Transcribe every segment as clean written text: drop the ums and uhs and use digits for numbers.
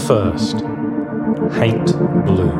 First, Haint Blue.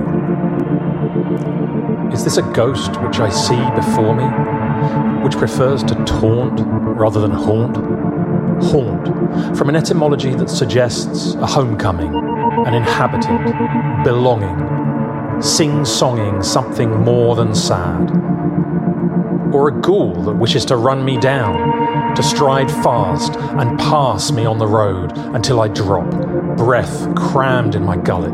Is this a ghost which I see before me, which prefers to taunt rather than haunt? Haunt, from an etymology that suggests a homecoming, an inhabitant, belonging, sing-songing something more than sad. Or a ghoul that wishes to run me down, to stride fast and pass me on the road until I drop, breath crammed in my gullet.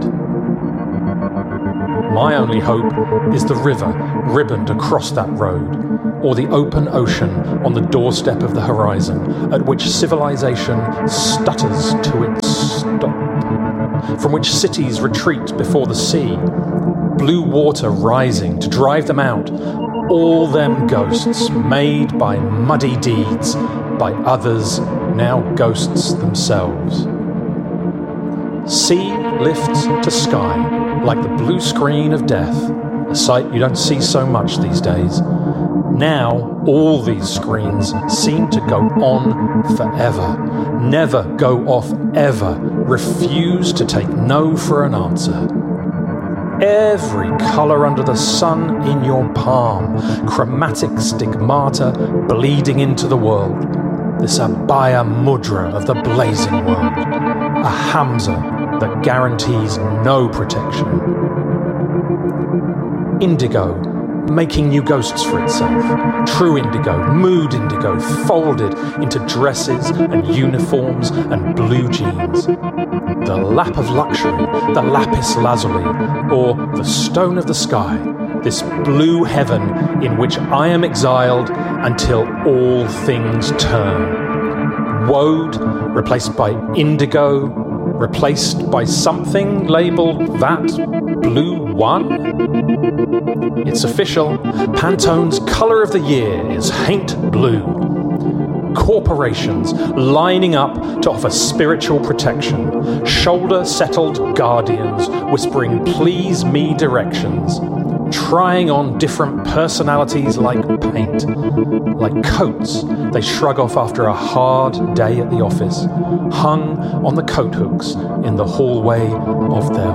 My only hope is the river ribboned across that road, or the open ocean on the doorstep of the horizon, at which civilization stutters to its stop, from which cities retreat before the sea, blue water rising to drive them out, all them ghosts made by muddy deeds, by others now ghosts themselves. Sea lifts to sky like the blue screen of death, a sight you don't see so much these days. Now all these screens seem to go on forever, never go off ever, refuse to take no for an answer. Every colour under the sun in your palm, chromatic stigmata bleeding into the world. This Abhaya Mudra of the blazing world, a Hamza that guarantees no protection. Indigo, making new ghosts for itself. True indigo, mood indigo, folded into dresses and uniforms and blue jeans. The lap of luxury, the lapis lazuli, or the stone of the sky, this blue heaven in which I am exiled until all things turn. Woad, replaced by indigo, replaced by something labelled that blue one? It's official. Pantone's colour of the year is Haint Blue. Corporations lining up to offer spiritual protection, shoulder-settled guardians whispering please me directions, trying on different personalities like paint, like coats they shrug off after a hard day at the office, hung on the coat hooks in the hallway of their